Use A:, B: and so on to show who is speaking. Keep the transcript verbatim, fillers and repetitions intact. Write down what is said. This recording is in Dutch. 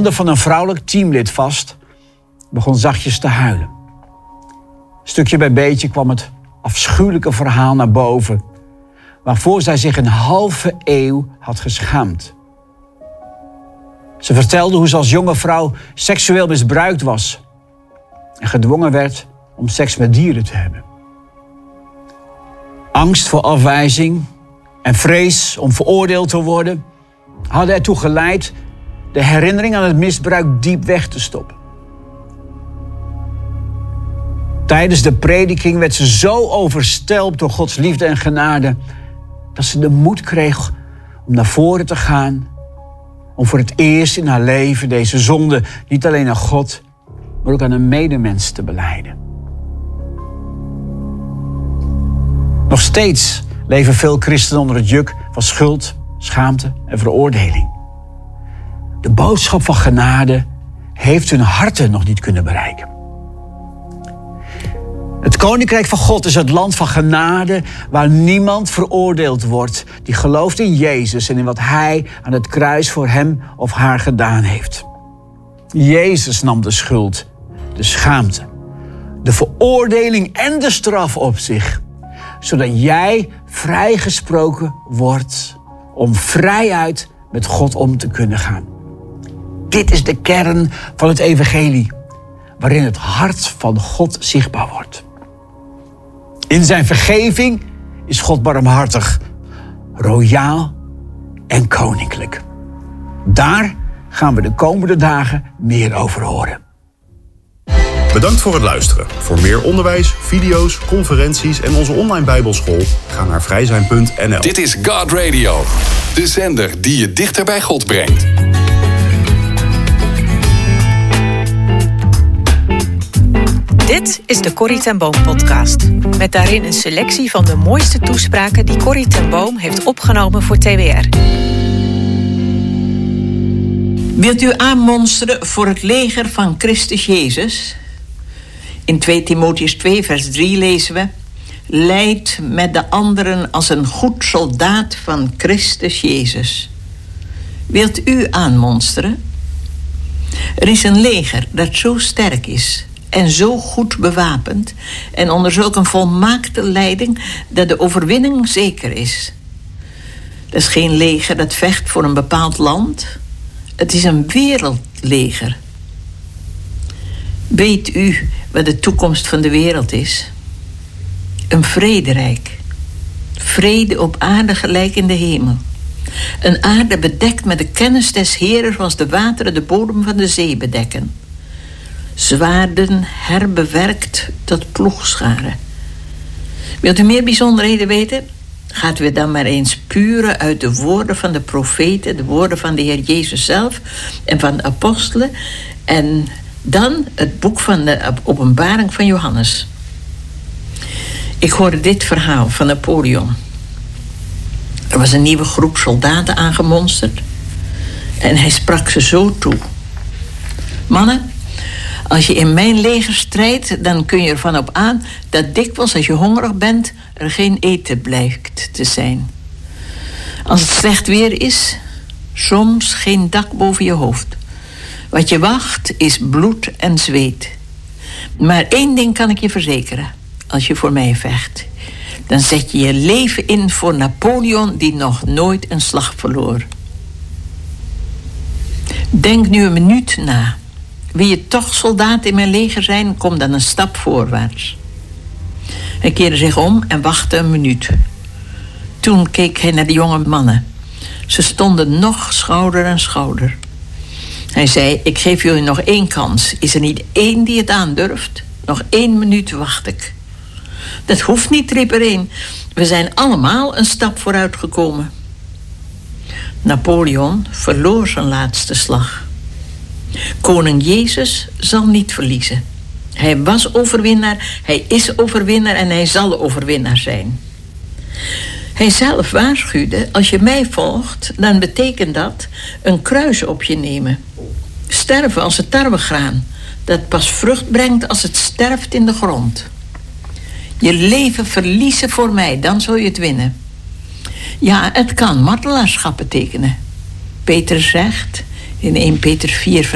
A: handen van een vrouwelijk teamlid vast, begon zachtjes te huilen. Stukje bij beetje kwam het afschuwelijke verhaal naar boven, waarvoor zij zich een halve eeuw had geschaamd. Ze vertelde hoe ze als jonge vrouw seksueel misbruikt was en gedwongen werd om seks met dieren te hebben. Angst voor afwijzing en vrees om veroordeeld te worden hadden ertoe geleid de herinnering aan het misbruik diep weg te stoppen. Tijdens de prediking werd ze zo overstelpt door Gods liefde en genade dat ze de moed kreeg om naar voren te gaan, om voor het eerst in haar leven deze zonde niet alleen aan God, maar ook aan een medemens te belijden. Nog steeds leven veel christenen onder het juk van schuld, schaamte en veroordeling. De boodschap van genade heeft hun harten nog niet kunnen bereiken. Het koninkrijk van God is het land van genade waar niemand veroordeeld wordt die gelooft in Jezus en in wat Hij aan het kruis voor hem of haar gedaan heeft. Jezus nam de schuld, de schaamte, de veroordeling en de straf op zich, zodat jij vrijgesproken wordt om vrijuit met God om te kunnen gaan. Dit is de kern van het evangelie, waarin het hart van God zichtbaar wordt. In zijn vergeving is God barmhartig, royaal en koninklijk. Daar gaan we de komende dagen meer over horen.
B: Bedankt voor het luisteren. Voor meer onderwijs, video's, conferenties en onze online bijbelschool ga naar vrijzijn punt n l.
C: Dit is God Radio, de zender die je dichter bij God brengt.
D: Dit is de Corrie ten Boom podcast. Met daarin een selectie van de mooiste toespraken die Corrie ten Boom heeft opgenomen voor T W R.
E: Wilt u aanmonsteren voor het leger van Christus Jezus? In twee Timotheüs twee vers drie lezen we: Leid met de anderen als een goed soldaat van Christus Jezus. Wilt u aanmonsteren? Er is een leger dat zo sterk is en zo goed bewapend en onder zulk een volmaakte leiding dat de overwinning zeker is. Dat is geen leger dat vecht voor een bepaald land. Het is een wereldleger. Weet u wat de toekomst van de wereld is? Een vrederijk. Vrede op aarde gelijk in de hemel. Een aarde bedekt met de kennis des Heeren zoals de wateren de bodem van de zee bedekken. Zwaarden herbewerkt tot ploegscharen. Wilt u meer bijzonderheden weten? Gaat u dan maar eens puren uit de woorden van de profeten, de woorden van de Heer Jezus zelf en van de apostelen. En dan het boek van de Openbaring van Johannes. Ik hoorde dit verhaal van Napoleon. Er was een nieuwe groep soldaten aangemonsterd. En hij sprak ze zo toe: mannen, als je in mijn leger strijdt, dan kun je ervan op aan dat dikwijls als je hongerig bent, er geen eten blijkt te zijn. Als het slecht weer is, soms geen dak boven je hoofd. Wat je wacht is bloed en zweet. Maar één ding kan ik je verzekeren: als je voor mij vecht, dan zet je je leven in voor Napoleon, die nog nooit een slag verloor. Denk nu een minuut na. Wil je toch soldaat in mijn leger zijn, kom dan een stap voorwaarts. Hij keerde zich om en wachtte een minuut. Toen keek hij naar de jonge mannen. Ze stonden nog schouder aan schouder. Hij zei: ik geef jullie nog één kans. Is er niet één die het aandurft? Nog één minuut wacht ik. Dat hoeft niet, riep er één. We zijn allemaal een stap vooruit gekomen. Napoleon verloor zijn laatste slag. Koning Jezus zal niet verliezen. Hij was overwinnaar, hij is overwinnaar en hij zal overwinnaar zijn. Hij zelf waarschuwde: als je mij volgt, dan betekent dat een kruis op je nemen. Sterven als het tarwegraan, dat pas vrucht brengt als het sterft in de grond. Je leven verliezen voor mij, dan zul je het winnen. Ja, het kan martelaarschap betekenen. Petrus zegt in eerste Petrus vier